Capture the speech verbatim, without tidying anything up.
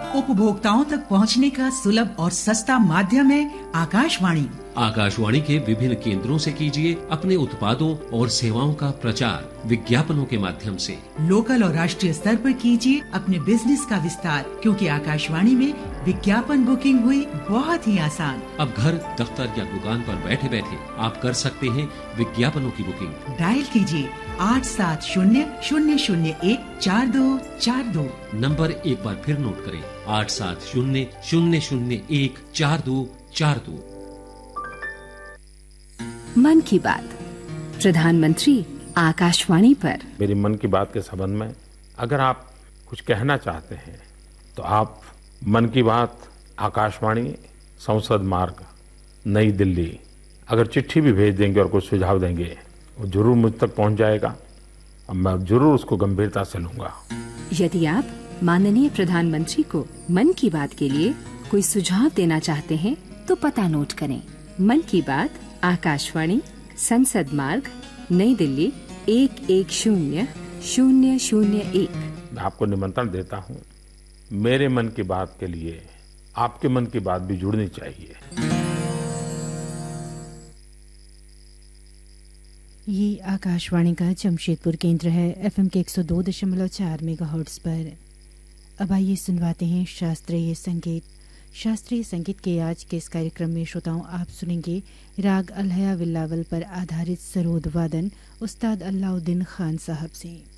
उपभोक्ताओं तक पहुंचने का सुलभ और सस्ता माध्यम है आकाशवाणी। आकाशवाणी के विभिन्न केंद्रों से कीजिए अपने उत्पादों और सेवाओं का प्रचार विज्ञापनों के माध्यम से। लोकल और राष्ट्रीय स्तर पर कीजिए अपने बिजनेस का विस्तार, क्योंकि आकाशवाणी में विज्ञापन बुकिंग हुई बहुत ही आसान। अब घर, दफ्तर या दुकान पर बैठे बैठे आप कर सकते हैं विज्ञापनों की बुकिंग। डायल कीजिए आठ सात शून्य शून्य शून्य एक चार दो चार दो। नंबर एक बार फिर नोट करें, आठ सात शून्य शून्य शून्य एक चार दो चार दो। मन की बात, प्रधानमंत्री आकाशवाणी पर। मेरी मन की बात के संबंध में अगर आप कुछ कहना चाहते हैं तो आप मन की बात आकाशवाणी संसद मार्ग नई दिल्ली अगर चिट्ठी भी भेज देंगे और कुछ सुझाव देंगे, वो जरूर मुझ तक पहुंच जाएगा और मैं जरूर उसको गंभीरता से लूंगा। यदि आप माननीय प्रधानमंत्री को मन की बात के लिए कोई सुझाव देना चाहते हैं तो पता नोट करें। मन की बात आकाशवाणी संसद मार्ग नई दिल्ली एक एक शून्य शून्य शून्य एक। मैं आपको निमंत्रण देता हूँ, मेरे मन की बात के लिए आपके मन की बात भी जुड़नी चाहिए। ये आकाशवाणी का जमशेदपुर केंद्र है, एफएम के एक सौ दो दशमलव चार मेगाहर्ट्ज पर। अब आइए सुनवाते हैं शास्त्रीय संगीत। शास्त्रीय संगीत के आज के इस कार्यक्रम में श्रोताओं आप सुनेंगे राग अलहया विल्लावल पर आधारित सरोद वादन उस्ताद अल्लाउद्दीन खान साहब से।